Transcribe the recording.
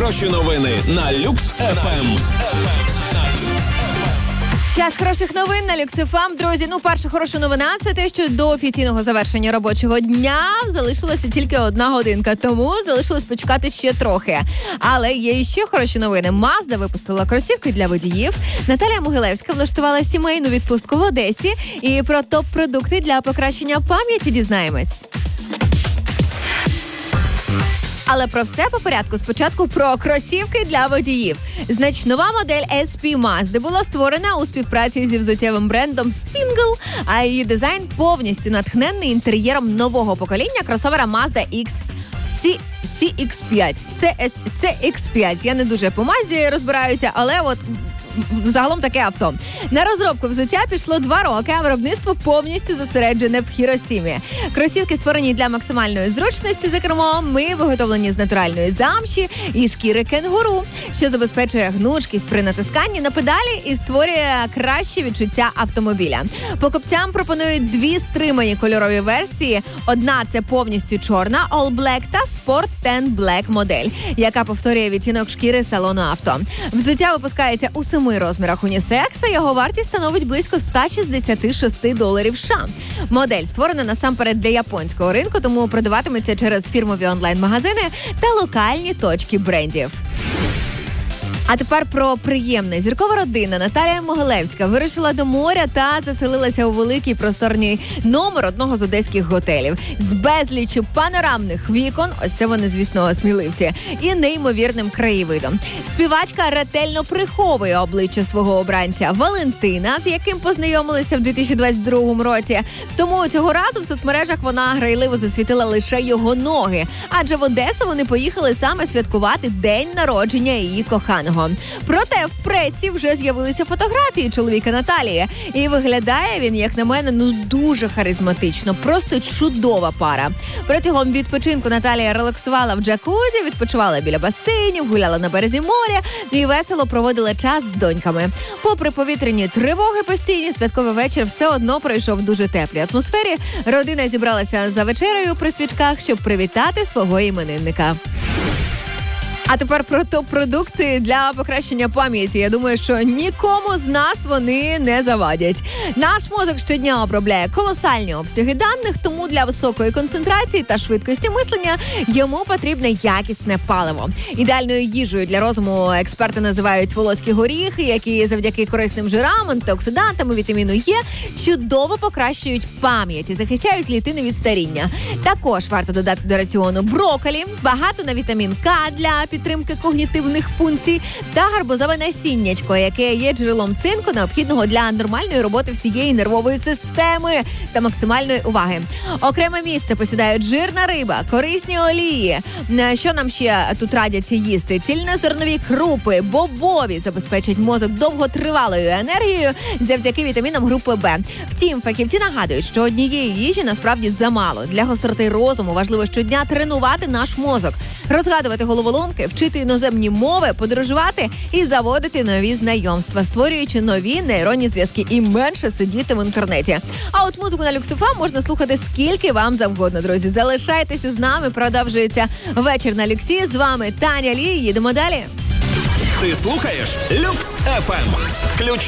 хороші новини на Люкс ФМ. Час хороших новин на Люкс ФМ. Друзі, перша хороша новина – це те, що до офіційного завершення робочого дня залишилася тільки 1 годинка, тому залишилось почекати ще трохи. Але є ще хороші новини. Mazda випустила кросівки для водіїв. Наталія Могилевська влаштувала сімейну відпустку в Одесі. І про топ-продукти для покращення пам'яті дізнаємось. Але про все по порядку. Спочатку про кросівки для водіїв. Значить, нова модель SP Mazda була створена у співпраці зі взуттєвим брендом Spangle, а її дизайн повністю натхнений інтер'єром нового покоління кросовера Mazda CX-5. Це X5. Я не дуже по Mazda розбираюся, але загалом таке авто. На розробку взуття пішло 2 роки, а виробництво повністю зосереджене в Хіросімі. Кросівки створені для максимальної зручності за кермом, виготовлені з натуральної замші і шкіри кенгуру, що забезпечує гнучкість при натисканні на педалі і створює краще відчуття автомобіля. Покупцям пропонують 2 стримані кольорові версії. Одна – це повністю чорна All Black та Sport Tan Black модель, яка повторює відтінок шкіри салону авто. Взуття випускається у 7 розмірах унісекс, а його вартість становить близько $166 США. Модель створена насамперед для японського ринку, тому продаватиметься через фірмові онлайн-магазини та локальні точки брендів. А тепер про приємне. Зіркова родина Наталія Могилевська вирушила до моря та заселилася у великий просторний номер одного з одеських готелів. З безліччю панорамних вікон, ось це вони, звісно, сміливці, і неймовірним краєвидом. Співачка ретельно приховує обличчя свого обранця Валентина, з яким познайомилися в 2022 році. Тому цього разу в соцмережах вона грайливо засвітила лише його ноги. Адже в Одесу вони поїхали саме святкувати день народження її коханого. Проте в пресі вже з'явилися фотографії чоловіка Наталії. І виглядає він, як на мене, дуже харизматично. Просто чудова пара. Протягом відпочинку Наталія релаксувала в джакузі, відпочивала біля басейнів, гуляла на березі моря і весело проводила час з доньками. Попри повітряні тривоги постійні, святковий вечір все одно пройшов в дуже теплій атмосфері. Родина зібралася за вечерею при свічках, щоб привітати свого іменинника. А тепер про топ-продукти для покращення пам'яті. Я думаю, що нікому з нас вони не завадять. Наш мозок щодня обробляє колосальні обсяги даних, тому для високої концентрації та швидкості мислення йому потрібне якісне паливо. Ідеальною їжею для розуму експерти називають волоські горіхи, які завдяки корисним жирам, антиоксидантам і вітаміну Е чудово покращують пам'ять і захищають клітини від старіння. Також варто додати до раціону брокколі, багато на вітамін К для підтримки когнітивних функцій та гарбузове насіннячко, яке є джерелом цинку, необхідного для нормальної роботи всієї нервової системи та максимальної уваги. Окреме місце посідають жирна риба, корисні олії. Що нам ще тут радять їсти? Цільнозернові крупи, бобові забезпечать мозок довготривалою енергією завдяки вітамінам групи Б. Втім, фахівці нагадують, що однієї їжі насправді замало. Для гостроти розуму важливо щодня тренувати наш мозок, розгадувати головоломки, вчити іноземні мови, подорожувати і заводити нові знайомства, створюючи нові нейронні зв'язки і менше сидіти в інтернеті. А от музику на Люкс ФМ можна слухати скільки вам завгодно, друзі. Залишайтеся з нами, продовжується вечір на Люксі. З вами Таня Лі. Їдемо далі. Ти слухаєш Люкс ФМ. Ключ